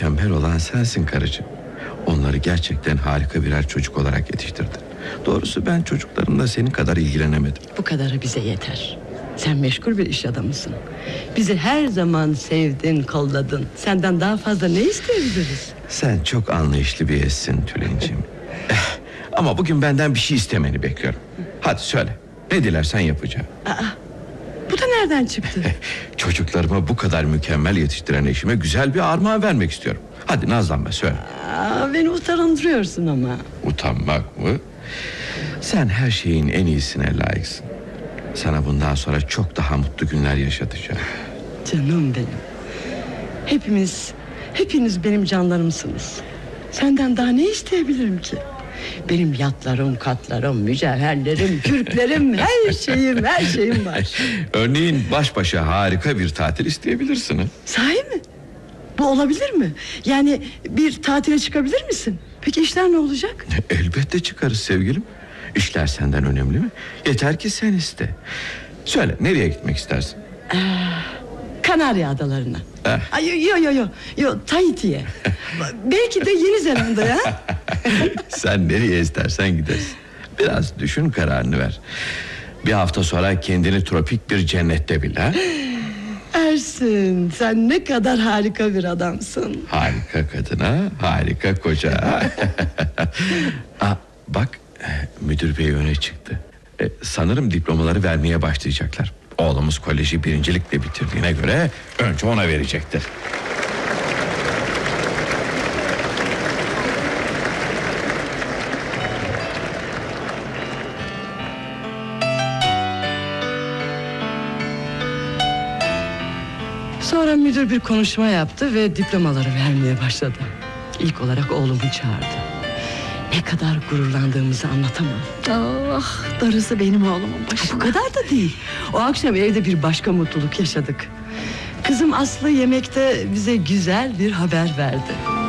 mükemmel olan sensin karıcığım. Onları gerçekten harika birer çocuk olarak yetiştirdin. Doğrusu ben çocuklarımla senin kadar ilgilenemedim. Bu kadarı bize yeter. Sen meşgul bir iş adamısın. Bizi her zaman sevdin, kolladın. Senden daha fazla ne isteyebiliriz? Sen çok anlayışlı bir eşsin Tülin'ciğim. Ama bugün benden bir şey istemeni bekliyorum. Hadi söyle, ne dilersen yapacağım. Bu da nereden çıktı? Çocuklarımı bu kadar mükemmel yetiştiren eşime güzel bir armağan vermek istiyorum. Hadi nazlanma, söyle. Beni utandırıyorsun ama. Utanmak mı? Sen her şeyin en iyisine layıksın. Sana bundan sonra çok daha mutlu günler yaşatacağım. Canım benim. Hepiniz benim canlarımsınız. Senden daha ne isteyebilirim ki? Benim yatlarım, katlarım, mücevherlerim, kürklerim, her şeyim var. Örneğin baş başa harika bir tatil isteyebilirsin. Ha? Sahi mi? Bu olabilir mi? Yani bir tatile çıkabilir misin? Peki işler ne olacak? Elbette çıkarız sevgilim. İşler senden önemli mi? Yeter ki sen iste. Söyle, nereye gitmek istersin? Kanarya Adalarına. Ay, yo, Tahiti'ye. Belki de Yeni Zelanda'ya. Sen nereye istersen gidersin. Biraz düşün, kararını ver. Bir hafta sonra kendini tropik bir cennette bil, ha? Ersin, sen ne kadar harika bir adamsın. Harika kadına, harika koca. Bak, müdür bey öne çıktı. Sanırım diplomaları vermeye başlayacaklar. Oğlumuz koleji birincilikle bitirdiğine göre önce ona verecektir. Sonra müdür bir konuşma yaptı ve diplomaları vermeye başladı. İlk olarak oğlumu çağırdı. Ne kadar gururlandığımızı anlatamam. Darısı benim oğlumun başına. Bu kadar da değil. O akşam evde bir başka mutluluk yaşadık. Kızım Aslı yemekte bize güzel bir haber verdi.